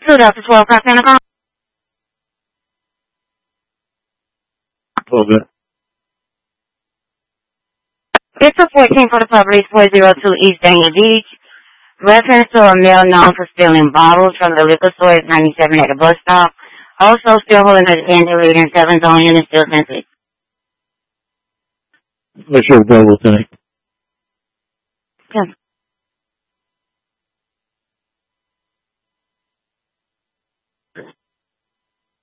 Delta 12, Roxanna call. A little bit. It's a 14 for the police, 402 East Dania Beach. Reference to a male known for stealing bottles from the liquor store is 97 at the bus stop. Also still holding a candy reader in 7 zone unit still sensitive. Make sure it's available tonight. Yes.